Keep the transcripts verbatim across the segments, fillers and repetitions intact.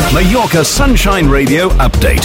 Mallorca Sunshine Radio update.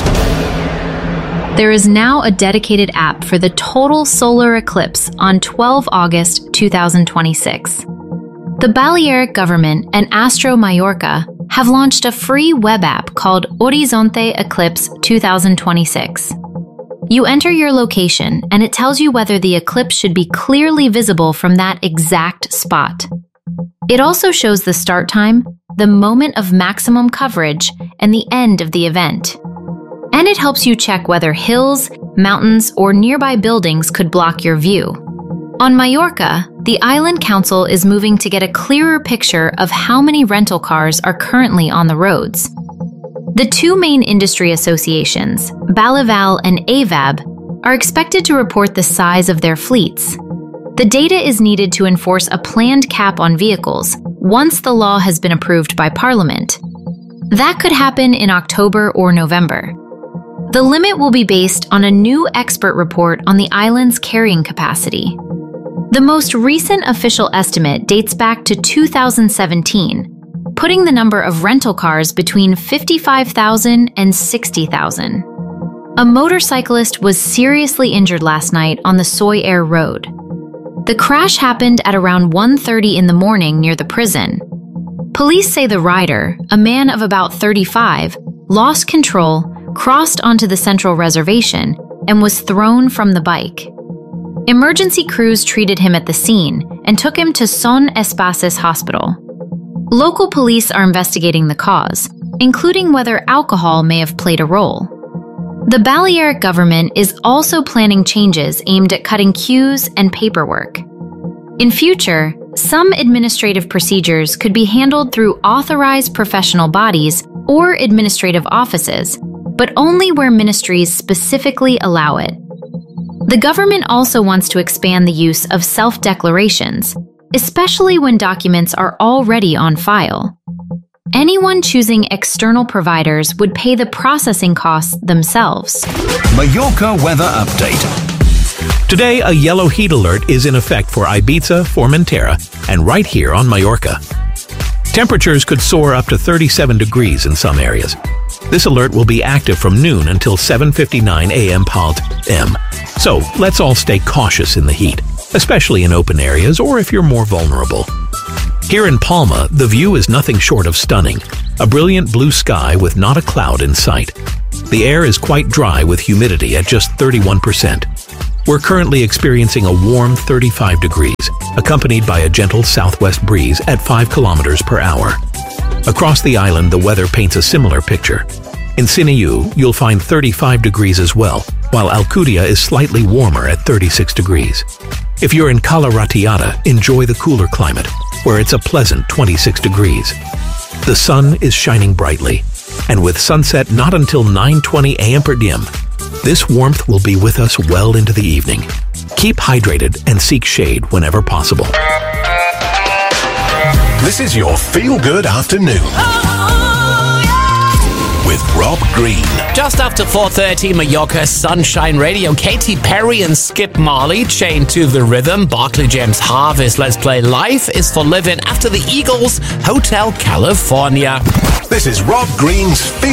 There is now a dedicated app for the total solar eclipse on the twelfth of August two thousand twenty-six. The Balearic government and Astro Mallorca have launched a free web app called Horizonte Eclipse two thousand twenty-six. You enter your location and it tells you whether the eclipse should be clearly visible from that exact spot. It also shows the start time, the moment of maximum coverage, and the end of the event. And it helps you check whether hills, mountains, or nearby buildings could block your view. On Mallorca, the Island Council is moving to get a clearer picture of how many rental cars are currently on the roads. The two main industry associations, Balival and A V A B, are expected to report the size of their fleets. The data is needed to enforce a planned cap on vehicles once the law has been approved by Parliament. That could happen in October or November. The limit will be based on a new expert report on the island's carrying capacity. The most recent official estimate dates back to two thousand seventeen, putting the number of rental cars between fifty-five thousand and sixty thousand. A motorcyclist was seriously injured last night on the Soy Air Road. The crash happened at around one thirty in the morning near the prison. Police say the rider, a man of about thirty-five, lost control, crossed onto the central reservation, and was thrown from the bike. Emergency crews treated him at the scene and took him to Son Espaces Hospital. Local police are investigating the cause, including whether alcohol may have played a role. The Balearic government is also planning changes aimed at cutting queues and paperwork. In future, some administrative procedures could be handled through authorized professional bodies or administrative offices, but only where ministries specifically allow it. The government also wants to expand the use of self-declarations, especially when documents are already on file. Anyone choosing external providers would pay the processing costs themselves. Mallorca weather update. Today, a yellow heat alert is in effect for Ibiza, Formentera, and right here on Mallorca. Temperatures could soar up to thirty-seven degrees in some areas. This alert will be active from noon until seven fifty-nine a m Palt M. So let's all stay cautious in the heat, especially in open areas or if you're more vulnerable. Here in Palma, the view is nothing short of stunning. A brilliant blue sky with not a cloud in sight. The air is quite dry with humidity at just thirty-one percent. We're currently experiencing a warm thirty-five degrees, accompanied by a gentle southwest breeze at five kilometers per hour. Across the island, the weather paints a similar picture. In Siniu, you'll find thirty-five degrees as well, while Alcudia is slightly warmer at thirty-six degrees. If you're in Cala Ratiada, enjoy the cooler climate, where it's a pleasant twenty-six degrees. The sun is shining brightly, and with sunset not until nine twenty a m per diem, this warmth will be with us well into the evening. Keep hydrated and seek shade whenever possible. This is your feel-good afternoon. Oh, yeah. With Rob Green. Just after four thirty, Mallorca Sunshine Radio. Katy Perry and Skip Marley, Chained to the Rhythm. Barclay James Harvest, Let's Play Life is for Living. After the Eagles, Hotel California. This is Rob Green's Feel